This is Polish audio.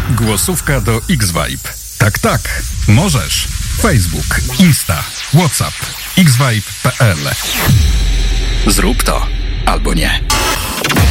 Głosówka do X-Vibe. Tak, możesz. Facebook, Insta, WhatsApp, xvibe.pl. Zrób to albo nie.